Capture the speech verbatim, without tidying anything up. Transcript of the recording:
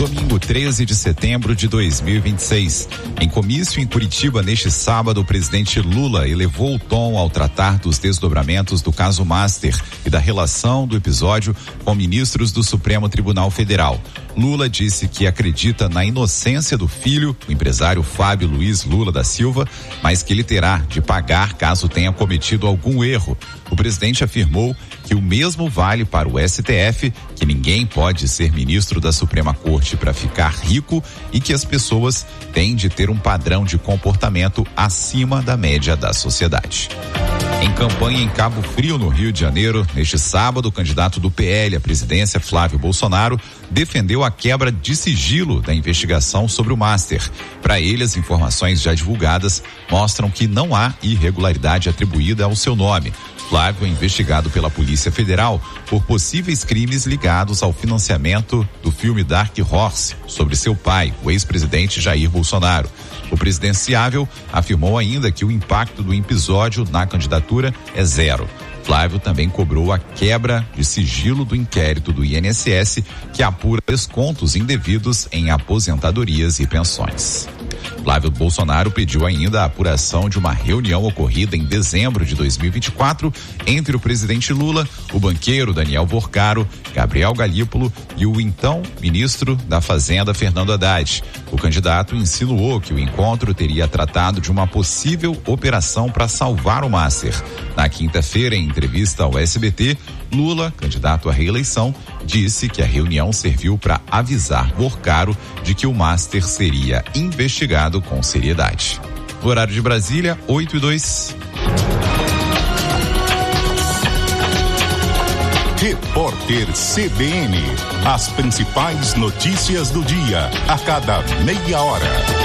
Domingo, treze de setembro de dois mil e vinte e seis. Em comício em Curitiba, neste sábado, o presidente Lula elevou o tom ao tratar dos desdobramentos do caso Master e da relação do episódio com ministros do Supremo Tribunal Federal. Lula disse que acredita na inocência do filho, o empresário Fábio Luiz Lula da Silva, mas que ele terá de pagar caso tenha cometido algum erro. O presidente afirmou que o mesmo vale para o S T F, que ninguém pode ser ministro da Suprema Corte para ficar rico e que as pessoas têm de ter um padrão de comportamento acima da média da sociedade. Em campanha em Cabo Frio, no Rio de Janeiro, neste sábado, o candidato do P L à presidência, Flávio Bolsonaro, defendeu a quebra de sigilo da investigação sobre o Master. Para ele, as informações já divulgadas mostram que não há irregularidade atribuída ao seu nome. Flávio é investigado pela Polícia Federal por possíveis crimes ligados ao financiamento do filme Dark Horse sobre seu pai, o ex-presidente Jair Bolsonaro. O presidenciável afirmou ainda que o impacto do episódio na candidatura é zero. Flávio também cobrou a quebra de sigilo do inquérito do I N S S, que apura descontos indevidos em aposentadorias e pensões. Flávio Bolsonaro pediu ainda a apuração de uma reunião ocorrida em dezembro de dois mil e vinte e quatro entre o presidente Lula, o banqueiro Daniel Vorcaro, Gabriel Galípolo e o então ministro da Fazenda, Fernando Haddad. O candidato insinuou que o encontro teria tratado de uma possível operação para salvar o Master. Na quinta-feira, em entrevista ao S B T, Lula, candidato à reeleição, disse que a reunião serviu para avisar Vorcaro de que o Master seria investigado com seriedade. No horário de Brasília, oito e dois. Repórter C B N. As principais notícias do dia, a cada meia hora.